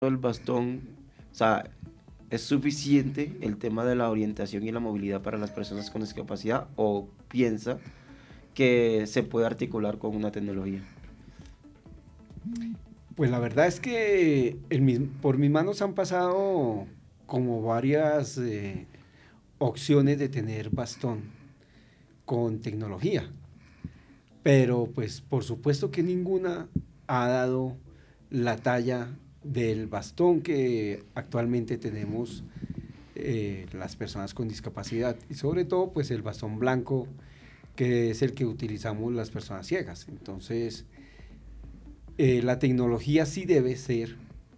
el bastón, o sea, ¿es suficiente el tema de la orientación y la movilidad para las personas con discapacidad o piensa que se puede articular con una tecnología? Pues la verdad es que por mis manos han pasado como varias opciones de tener bastón con tecnología, pero pues por supuesto que ninguna ha dado la talla del bastón que actualmente tenemos las personas con discapacidad y sobre todo pues el bastón blanco que es el que utilizamos las personas ciegas. Entonces la tecnología sí debe ser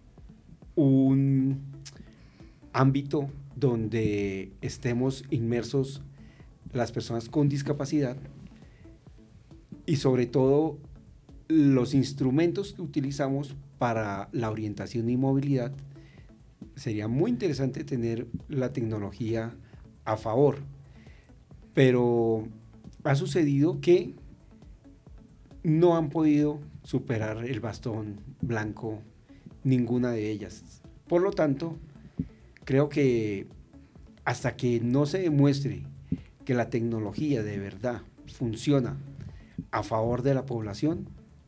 un ámbito donde estemos inmersos las personas con discapacidad y sobre todo los instrumentos que utilizamos para la orientación y movilidad. Sería muy interesante tener la tecnología a favor, pero ha sucedido que no han podido superar el bastón blanco ninguna de ellas. Por lo tanto, creo que hasta que no se demuestre que la tecnología de verdad funciona a favor de la población,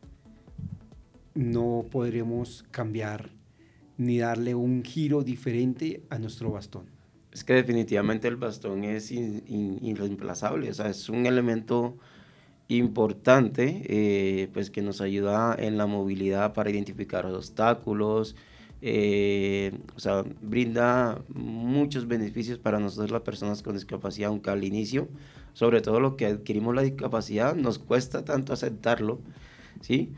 no podremos cambiar ni darle un giro diferente a nuestro bastón. Es que definitivamente el bastón es irreemplazable, o sea, es un elemento importante, pues que nos ayuda en la movilidad para identificar obstáculos, o sea, brinda muchos beneficios para nosotros las personas con discapacidad, aunque al inicio, sobre todo lo que adquirimos la discapacidad, nos cuesta tanto aceptarlo, ¿sí?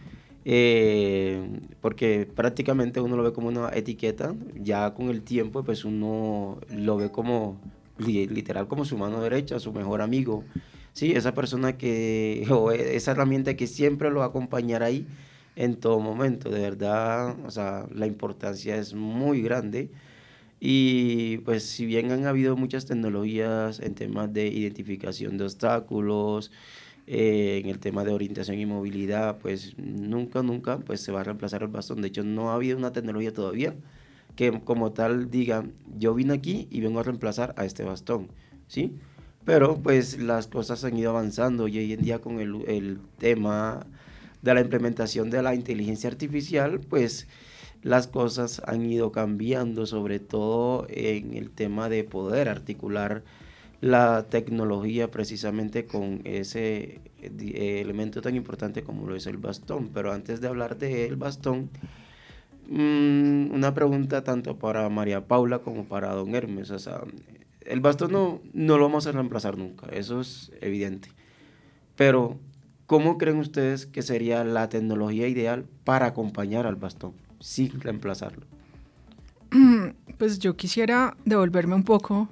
Porque prácticamente uno lo ve como una etiqueta, ya con el tiempo pues uno lo ve como literal como su mano derecha, su mejor amigo, sí, esa persona que, o esa herramienta que siempre lo va a acompañar ahí en todo momento, de verdad, o sea, la importancia es muy grande y pues si bien han habido muchas tecnologías en temas de identificación de obstáculos, en el tema de orientación y movilidad, pues nunca pues se va a reemplazar el bastón. De hecho, no ha habido una tecnología todavía que como tal diga, yo vine aquí y vengo a reemplazar a este bastón, ¿sí? Pero pues las cosas han ido avanzando y hoy en día con el tema de la implementación de la inteligencia artificial, pues las cosas han ido cambiando, sobre todo en el tema de poder articular la tecnología precisamente con ese elemento tan importante como lo es el bastón. Pero antes de hablar del bastón, una pregunta tanto para María Paula como para don Hermes. O sea, el bastón no lo vamos a reemplazar nunca, eso es evidente. Pero, ¿cómo creen ustedes que sería la tecnología ideal para acompañar al bastón sin reemplazarlo? Pues yo quisiera devolverme un poco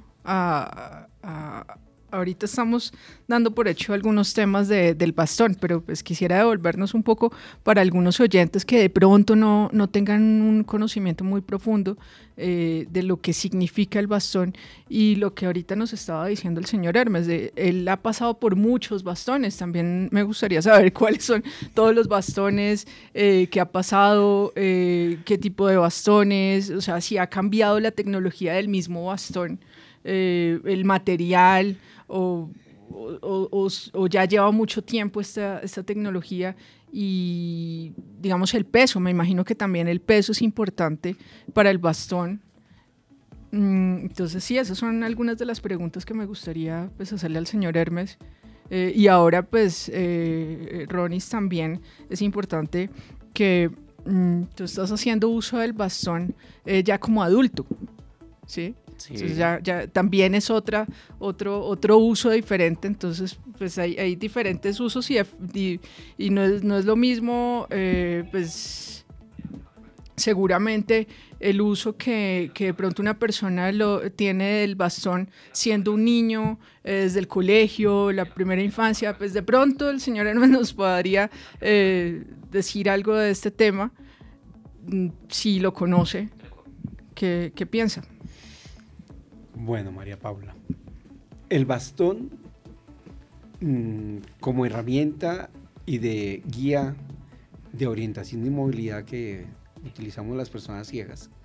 ahorita estamos dando por hecho algunos temas del bastón, pero pues quisiera devolvernos un poco para algunos oyentes que de pronto no tengan un conocimiento muy profundo de lo que significa el bastón y lo que ahorita nos estaba diciendo el señor Hermes. Él ha pasado por muchos bastones, también me gustaría saber cuáles son todos los bastones que ha pasado, qué tipo de bastones, o sea, si ha cambiado la tecnología del mismo bastón, el material o, o ya lleva mucho tiempo esta tecnología y digamos el peso, me imagino que también el peso es importante para el bastón. Entonces sí, esas son algunas de las preguntas que me gustaría pues hacerle al señor Hermes. Y ahora pues Ronis, también es importante que tú estás haciendo uso del bastón ya como adulto, ¿sí? Entonces Sí. ya también es otro uso diferente, entonces pues hay diferentes usos y no es lo mismo, pues seguramente el uso que de pronto una persona lo tiene del bastón siendo un niño, desde el colegio, la primera infancia, pues de pronto el señor Hermes nos podría decir algo de este tema, si lo conoce, ¿qué piensa? Bueno, María Paula, el bastón como herramienta y de guía de orientación y movilidad que utilizamos las personas ciegas